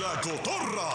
La Cotorra.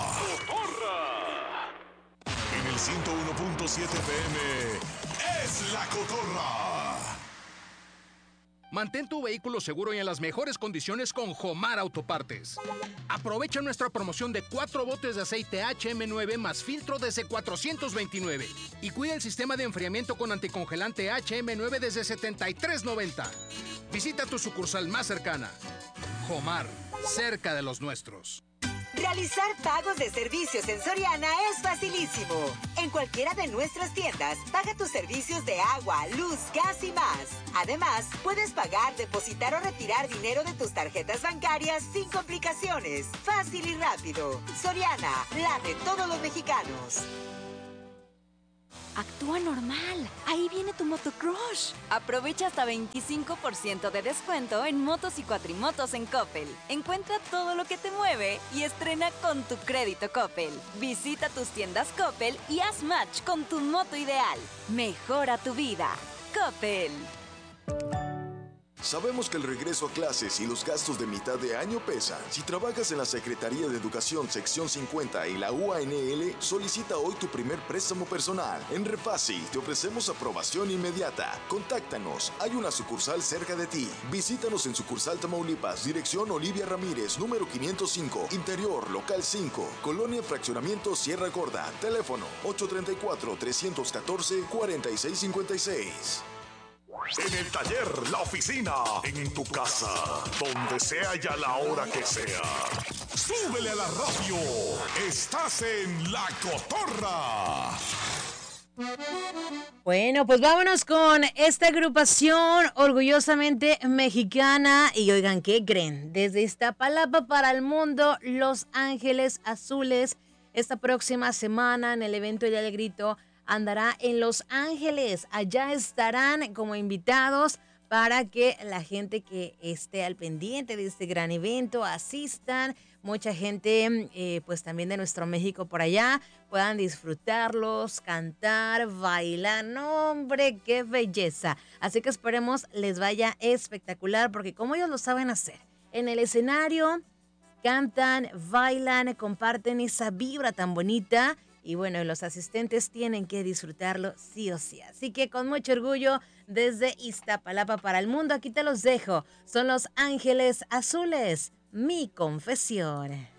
En el 101.7 FM es La Cotorra. Mantén tu vehículo seguro y en las mejores condiciones con Jomar Autopartes. Aprovecha nuestra promoción de 4 botes de aceite HM9 más filtro desde $429. Y cuida el sistema de enfriamiento con anticongelante HM9 desde $73.90. Visita tu sucursal más cercana. Jomar, cerca de los nuestros. Realizar pagos de servicios en Soriana es facilísimo. En cualquiera de nuestras tiendas, paga tus servicios de agua, luz, gas y más. Además, puedes pagar, depositar o retirar dinero de tus tarjetas bancarias sin complicaciones. Fácil y rápido. Soriana, la de todos los mexicanos. Actúa normal. Ahí viene tu motocrush. Aprovecha hasta 25% de descuento en motos y cuatrimotos en Coppel. Encuentra todo lo que te mueve y estrena con tu crédito Coppel. Visita tus tiendas Coppel y haz match con tu moto ideal. Mejora tu vida. Coppel. Sabemos que el regreso a clases y los gastos de mitad de año pesan. Si trabajas en la Secretaría de Educación Sección 50 y la UANL, solicita hoy tu primer préstamo personal. En Refácil te ofrecemos aprobación inmediata. Contáctanos, hay una sucursal cerca de ti. Visítanos en sucursal Tamaulipas, dirección Olivia Ramírez, número 505, interior, local 5, Colonia Fraccionamiento Sierra Gorda. Teléfono 834-314-4656. En el taller, la oficina, en tu casa, donde sea y a la hora que sea. ¡Súbele a la radio! ¡Estás en La Cotorra! Bueno, pues vámonos con esta agrupación orgullosamente mexicana. Y oigan, ¿qué creen? Desde Iztapalapa para el mundo, Los Ángeles Azules. Esta próxima semana en el evento Ya le Grito andará en Los Ángeles. Allá estarán como invitados para que la gente que esté al pendiente de este gran evento asistan. Mucha gente, pues también de nuestro México por allá, puedan disfrutarlos, cantar, bailar. ¡No, hombre, qué belleza! Así que esperemos les vaya espectacular, porque como ellos lo saben hacer, en el escenario cantan, bailan, comparten esa vibra tan bonita. Y bueno, los asistentes tienen que disfrutarlo sí o sí. Así que con mucho orgullo, desde Iztapalapa para el mundo, aquí te los dejo. Son Los Ángeles Azules, mi confesión.